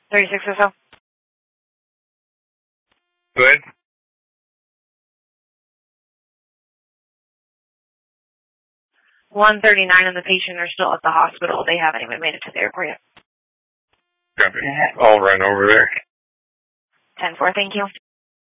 36 or so. Go ahead. 139 and the patient are still at the hospital. They haven't even made it to the airport yet. Copy. I'll run over there. 10-4, thank you.